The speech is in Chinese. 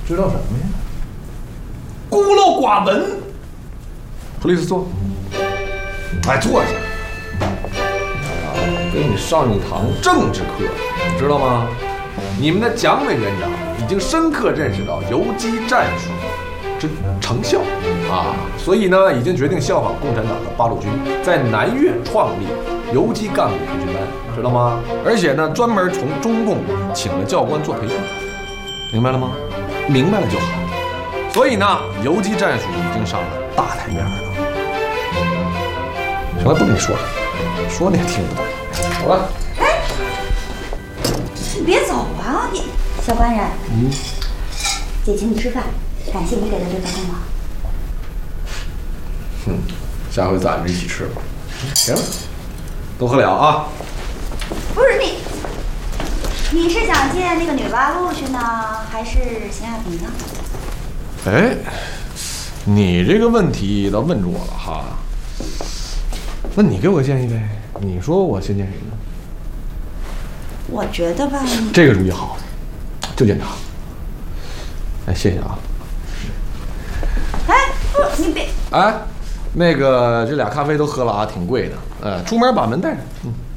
知道什么呀？孤陋寡闻。普利斯坐。哎，坐下。给你上一堂政治课，知道吗？你们的蒋委员长已经深刻认识到游击战术之成效啊，所以呢，已经决定效仿共产党的八路军，在南岳创立游击干部培训班，知道吗？而且呢，专门从中共请了教官做培训，明白了吗？明白了就好。所以呢，游击战术已经上了大台面了。行了，不跟你说了，说你也听不懂。走了。 哎，你别走啊，你小官人。姐请你吃饭，感谢你给的这份功劳。 下回咱们一起吃吧。行，都喝了啊。 不是你是想见那个女八路去呢，还是邢亚平呢？ 哎，你这个问题倒问住我了哈。那你给我个建议呗？你说我先见谁呢？ 我觉得吧， 这个主意好，就见他。哎，谢谢啊。 哎，不，你别。 哎，那个这俩咖啡都喝了啊，挺贵的。出门把门带上。